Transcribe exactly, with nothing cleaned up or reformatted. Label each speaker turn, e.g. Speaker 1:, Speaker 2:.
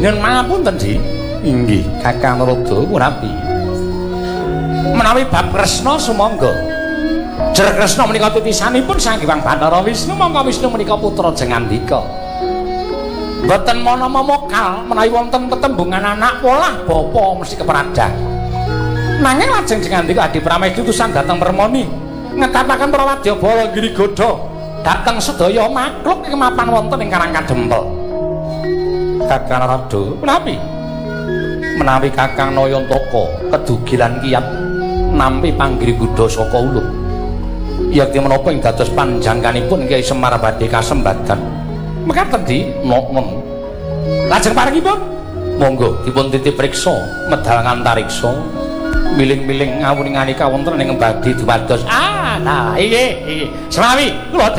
Speaker 1: Nyun pangapunten, Di. Inggih, Kakang Narada punapi. Menawi bab Kresna sumangga. Jer Kresna menika titisanipun Sang Hyang Bathara Wisnu, mangka Wisnu menika putra Jengandika. Mboten mana momokal menawi wonten tetembungan anak polah bapa mesti kepradah. Nanging lajeng Jengandika Adi Pramesti utusan dhateng Permoni ngetapaken para wadyabala Girigoda dhateng sedaya makhluk ing mapan wonten ing Karang Kadempel. Kakang Narada menawi menawi Kakang Nayantaka kedugilan kiyat nampi panggrigoda saka ulun. Yakti menapa ing dados panjangkanipun Kyai Semar badhe kasembadan. Mekaten Di non. Lajeng paringipun monggo dipun titip priksa medal ngantariksa miling-miling ngawuninganika wonten ing badhe dumados. Ah, nah iki iki. Semawi kula